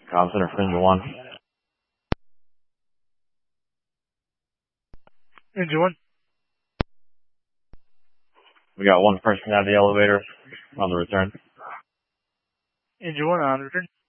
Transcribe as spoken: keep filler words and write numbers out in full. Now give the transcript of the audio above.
Comm Center for Engine one. Engine one. We got one person out of the elevator on the return. Engine one on return.